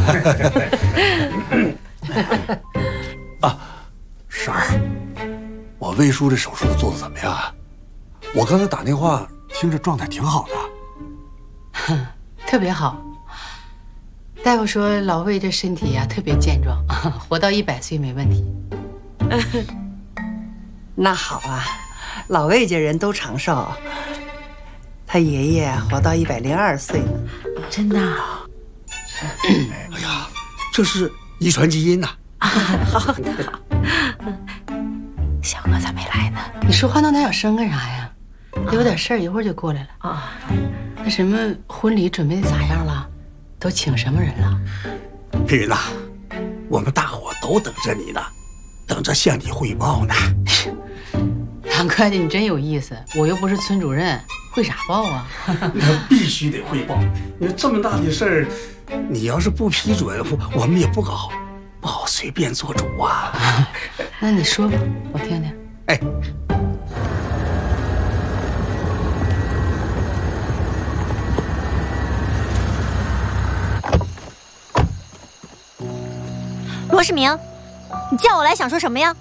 啊，婶儿，我魏叔这手术做的怎么样啊？我刚才打电话听着状态挺好的。 特别好。大夫说老魏这身体呀、特别健壮，活到100岁没问题。 那好啊，老魏家人都长寿，他爷爷活到102岁呢。 真的啊？ 哎呀，这是遗传基因呐。 好的好。 小哥咋没来呢？你说话闹哪有声干啥呀？他有点事儿，一会儿就过来了。啊，那什么婚礼准备的咋样了？都请什么人了？ 佩云呐，我们大伙都等着你呢，等着向你汇报呢。 唐会计，你真有意思，我又不是村主任，汇啥报啊？ 那必须得汇报。你说这么大的事儿，你要是不批准，我们也不好随便做主啊。 那你说吧，我听听。 哎， 罗世明，你叫我来想说什么呀？